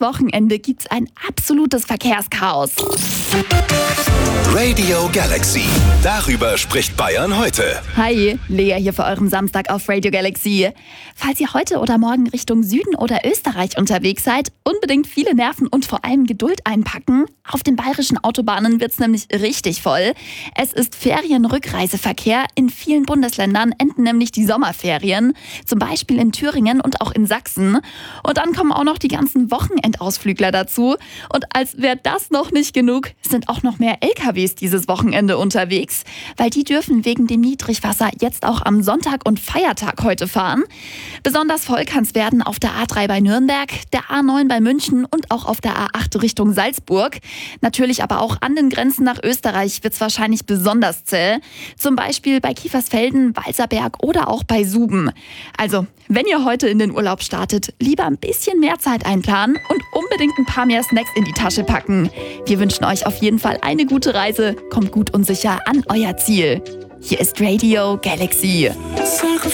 Wochenende gibt's ein absolutes Verkehrschaos. Radio Galaxy. Darüber spricht Bayern heute. Hi, Lea hier für euren Samstag auf Radio Galaxy. Falls ihr heute oder morgen Richtung Süden oder Österreich unterwegs seid, unbedingt viele Nerven und vor allem Geduld einpacken. Auf den bayerischen Autobahnen wird's nämlich richtig voll. Es ist Ferienrückreiseverkehr. In vielen Bundesländern enden nämlich die Sommerferien. Zum Beispiel in Thüringen und auch in Sachsen. Und dann kommen auch noch die ganzen Wochenendausflügler dazu. Und als wäre das noch nicht genug, sind auch noch mehr LKWs dieses Wochenende unterwegs. Weil die dürfen wegen dem Niedrigwasser jetzt auch am Sonntag und Feiertag heute fahren. Besonders voll kann es werden auf der A3 bei Nürnberg, der A9 bei München und auch auf der A8 Richtung Salzburg. Natürlich aber auch an den Grenzen nach Österreich wird es wahrscheinlich besonders zäh. Zum Beispiel bei Kiefersfelden, Walserberg oder auch bei Suben. Also, wenn ihr heute in den Urlaub startet, lieber ein bisschen mehr Zeit einplanen und unbedingt ein paar mehr Snacks in die Tasche packen. Wir wünschen euch auf jeden Fall eine gute Reise. Kommt gut und sicher an euer Ziel. Hier ist Radio Galaxy.